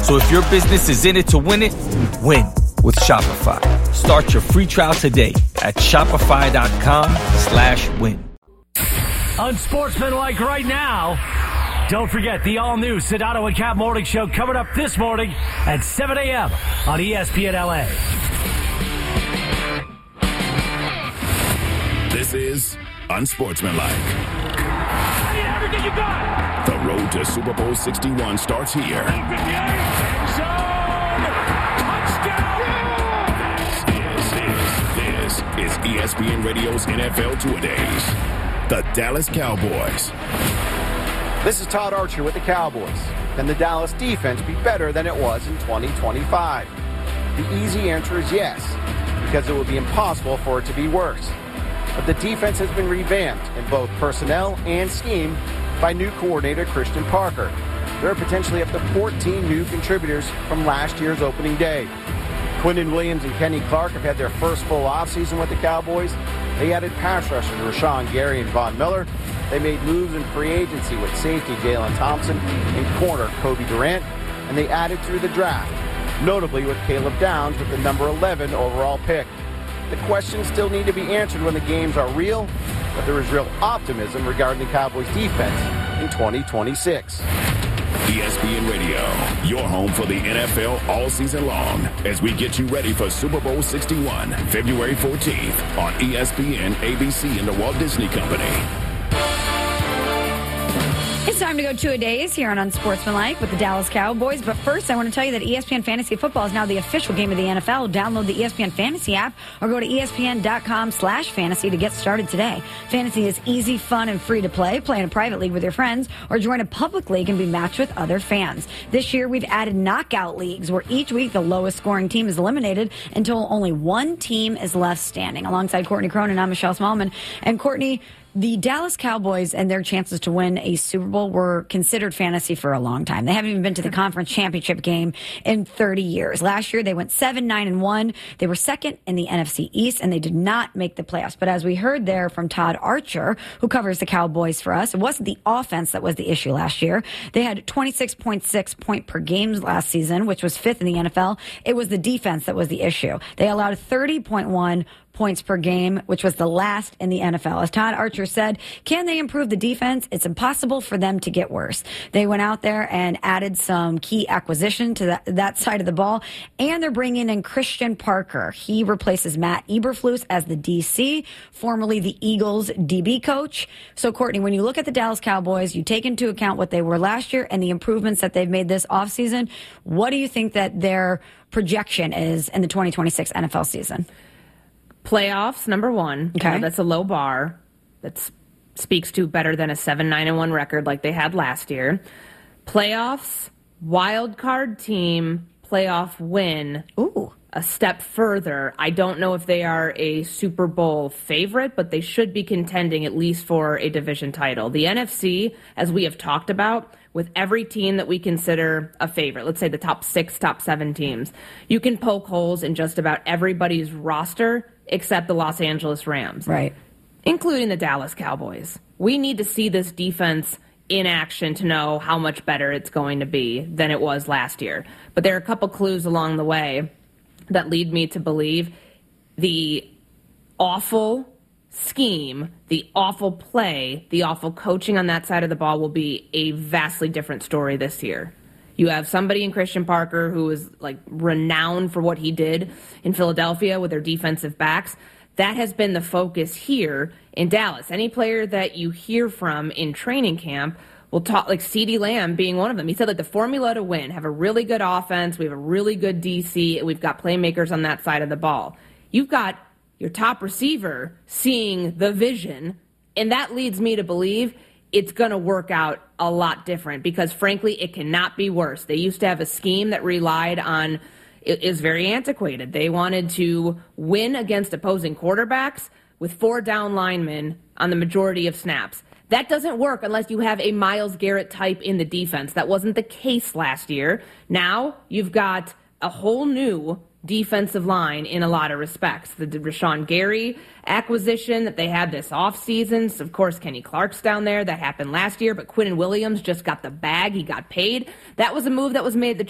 So if your business is in it to win it, win with Shopify. Start your free trial today at shopify.com/win. Unsportsmanlike right now. Don't forget the all-new Sedano and Cap Morning Show coming up this morning at 7 a.m. on ESPN LA. This is Unsportsmanlike. I need everything you got. The road to Super Bowl 61 starts here. This is ESPN Radio's NFL Two-A-Days. The Dallas Cowboys. This is Todd Archer with the Cowboys. Can the Dallas defense be better than it was in 2025? The easy answer is yes, because it would be impossible for it to be worse. But the defense has been revamped in both personnel and scheme by new coordinator Christian Parker. There are potentially up to 14 new contributors from last year's opening day. Quinnen Williams and Kenny Clark have had their first full offseason with the Cowboys. They added pass rusher Rashawn Gary and Von Miller. They made moves in free agency with safety Jalen Thompson and corner Kobe Durant, and they added through the draft, notably with Caleb Downs with the number 11 overall pick. The questions still need to be answered when the games are real, but there is real optimism regarding the Cowboys defense in 2026. ESPN Radio, your home for the NFL all season long, as we get you ready for Super Bowl 61, February 14th on ESPN, ABC, and the Walt Disney Company. It's time to go two-a-days here on Unsportsmanlike with the Dallas Cowboys. But first, I want to tell you that ESPN Fantasy Football is now the official game of the NFL. Download the ESPN Fantasy app or go to ESPN.com/fantasy to get started today. Fantasy is easy, fun, and free to play. Play in a private league with your friends or join a public league and be matched with other fans. This year, we've added knockout leagues where each week the lowest scoring team is eliminated until only one team is left standing. Alongside Courtney Cronin, I'm Michelle Smallman. And Courtney, the Dallas Cowboys and their chances to win a Super Bowl were considered fantasy for a long time. They haven't even been to the conference championship game in 30 years. Last year, they went 7-9-1. They were second in the NFC East, and they did not make the playoffs. But as we heard there from Todd Archer, who covers the Cowboys for us, it wasn't the offense that was the issue last year. They had 26.6 point per game last season, which was fifth in the NFL. It was the defense that was the issue. They allowed 30.1 points per game, which was the last in the NFL. As Todd Archer said, can they improve the defense? It's impossible for them to get worse. They went out there and added some key acquisition to that side of the ball, and they're bringing in Christian Parker. He replaces Matt Eberflus as the DC, formerly the Eagles DB coach. So, Courtney, when you look at the Dallas Cowboys, you take into account what they were last year and the improvements that they've made this offseason. What do you think that their projection is in the 2026 NFL season? Playoffs, number one. Okay. That's a low bar. That speaks to better than a 7-9-1 record like they had last year. Playoffs, wild card team, playoff win. Ooh. A step further. I don't know if they are a Super Bowl favorite, but they should be contending at least for a division title. The NFC, as we have talked about, with every team that we consider a favorite, let's say the top 6, top 7 teams, you can poke holes in just about everybody's roster except the Los Angeles Rams. Right. Including the Dallas Cowboys. We need to see this defense in action to know how much better it's going to be than it was last year. But there are a couple clues along the way that lead me to believe the awful scheme, the awful play, the awful coaching on that side of the ball will be a vastly different story this year. You have somebody in Christian Parker who is like renowned for what he did in Philadelphia with their defensive backs. That has been the focus here in Dallas. Any player that you hear from in training camp will talk, like CeeDee Lamb being one of them. He said, like, the formula to win, have a really good offense, we have a really good DC, and we've got playmakers on that side of the ball. You've got your top receiver seeing the vision, and that leads me to believe it's going to work out a lot different because, frankly, it cannot be worse. They used to have a scheme that relied on, it is very antiquated. They wanted to win against opposing quarterbacks with 4 down linemen on the majority of snaps. That doesn't work unless you have a Myles Garrett type in the defense. That wasn't the case last year. Now you've got a whole new defensive line in a lot of respects. The Rashawn Gary acquisition that they had this offseason. So of course, Kenny Clark's down there. That happened last year, but Quinnen Williams just got the bag. He got paid. That was a move that was made at the